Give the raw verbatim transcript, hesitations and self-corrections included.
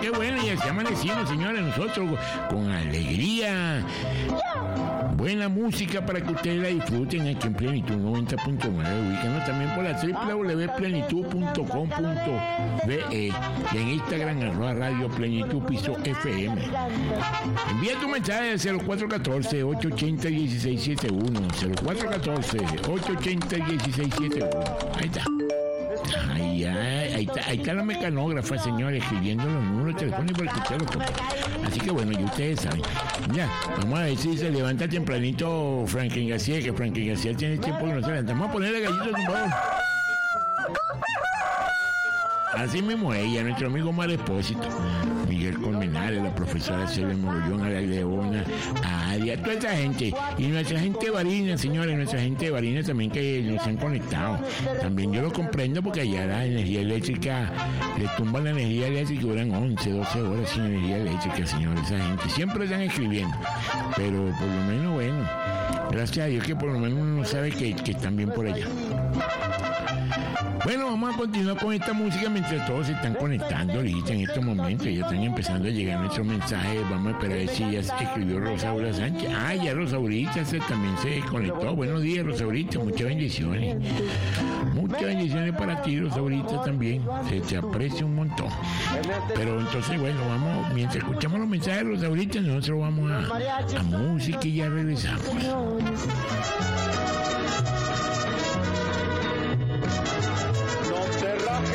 qué bueno, y así amanecimos, señores, nosotros con alegría. Buena música para que ustedes la disfruten aquí en Plenitud noventa punto nueve. Ubícanos también por la doble u doble u doble u punto plenitud punto com punto be y en Instagram arroba Radio Plenitud Piso F M. Envía tu mensaje al cero cuatro uno cuatro, ocho ocho cero, uno seis siete uno. cero cuatro uno cuatro, ocho ocho cero, uno seis siete uno. Ahí está. Ay, ay, ahí, está, ahí está la mecanógrafa, señores, escribiendo los números telefónicos para escucharlos. Así que bueno, y ustedes saben. Ya, vamos a ver si se levanta tempranito Franklin García, que Franklin García tiene tiempo que no se levanta. Vamos a ponerle gallitos tumbados. Así mismo ella, nuestro amigo Mar Expósito, Miguel Colmenares, la profesora Silvia Mogollón, a la Leona, a Adia, toda esa gente. Y nuestra gente de Barinas, señores, nuestra gente de Barinas también que nos han conectado. También yo lo comprendo porque allá la energía eléctrica, le tumban la energía eléctrica y duran once, doce horas sin energía eléctrica, señores, esa gente. Siempre están escribiendo, pero por lo menos, bueno, gracias a Dios que por lo menos uno sabe que, que están bien por allá. Bueno, vamos a continuar con esta música mientras todos se están conectando ahorita en estos momentos. Ya están empezando a llegar nuestros mensajes. Vamos a esperar a ver si ya se escribió Rosaura Sánchez. Ah, ya Rosaurita se, también se conectó. Buenos días, Rosaurita. Muchas bendiciones. Muchas bendiciones para ti, Rosaurita, también. Se te aprecia un montón. Pero entonces, bueno, vamos, mientras escuchamos los mensajes de Rosaurita, nosotros vamos a, a música y ya regresamos.